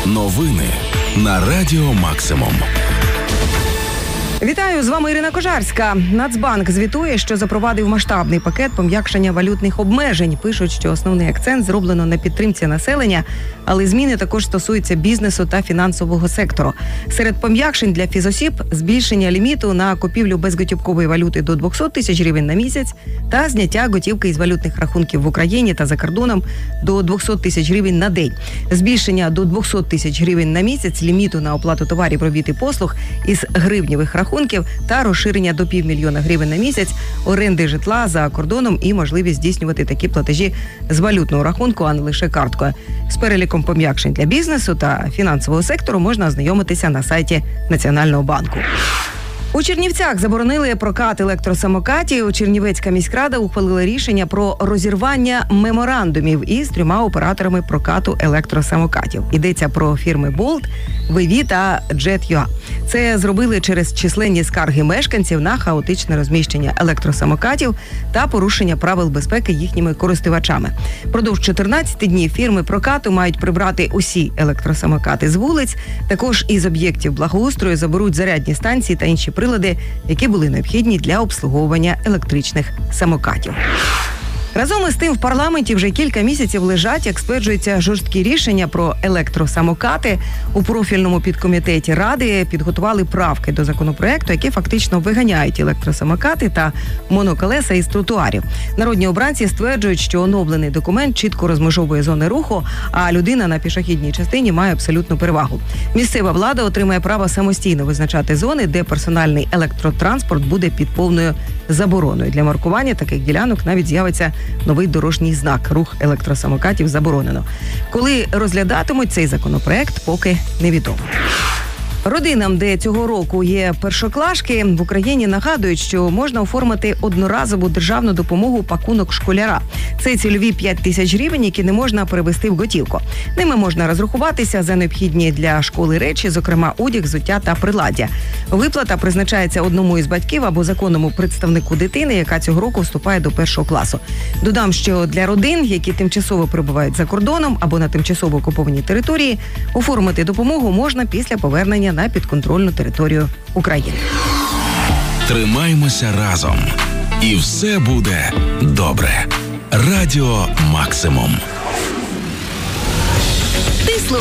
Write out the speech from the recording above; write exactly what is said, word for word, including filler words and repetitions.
Новини на Радіо Максимум. Вітаю, з вами Ірина Кожарська. Нацбанк звітує, що запровадив масштабний пакет пом'якшення валютних обмежень. Пишуть, що основний акцент зроблено на підтримці населення, але зміни також стосуються бізнесу та фінансового сектору. Серед пом'якшень для фізосіб – збільшення ліміту на купівлю безготівкової валюти до двісті тисяч гривень на місяць та зняття готівки із валютних рахунків в Україні та за кордоном до двісті тисяч гривень на день. Збільшення до двісті тисяч гривень на місяць ліміту на оплату товарів, робіт і послуг із гривневих рахунків та розширення до півмільйона гривень на місяць оренди житла за кордоном і можливість здійснювати такі платежі з валютного рахунку, а не лише карткою. З переліком пом'якшень для бізнесу та фінансового сектору можна ознайомитися на сайті Національного банку. У Чернівцях заборонили прокат електросамокатів. Чернівецька міськрада ухвалила рішення про розірвання меморандумів із трьома операторами прокату електросамокатів. Йдеться про фірми Bolt, ві ві та Jet.ua. Це зробили через численні скарги мешканців на хаотичне розміщення електросамокатів та порушення правил безпеки їхніми користувачами. Продовж чотирнадцяти днів фірми прокату мають прибрати усі електросамокати з вулиць. Також із об'єктів благоустрою заберуть зарядні станції та інші прилади, які були необхідні для обслуговування електричних самокатів. Разом із тим в парламенті вже кілька місяців лежать, як стверджується, жорсткі рішення про електросамокати. У профільному підкомітеті Ради підготували правки до законопроекту, які фактично виганяють електросамокати та моноколеса із тротуарів. Народні обранці стверджують, що оновлений документ чітко розмежовує зони руху, а людина на пішохідній частині має абсолютну перевагу. Місцева влада отримає право самостійно визначати зони, де персональний електротранспорт буде під повною забороною. Для маркування таких ділянок навіть з'явиться новий дорожній знак «Рух електросамокатів заборонено». Коли розглядатимуть цей законопроект, поки невідомо. Родинам, де цього року є першоклашки, в Україні нагадують, що можна оформити одноразову державну допомогу «Пакунок школяра». Це цільові п'ять тисяч гривень, які не можна перевести в готівку. Ними можна розрахуватися за необхідні для школи речі, зокрема одяг, взуття та приладдя. Виплата призначається одному із батьків або законному представнику дитини, яка цього року вступає до першого класу. Додам, що для родин, які тимчасово перебувають за кордоном або на тимчасово окупованій території, оформити допомогу можна після повернення на підконтрольну територію України. Тримаймося разом. І все буде добре. Радіо Максимум.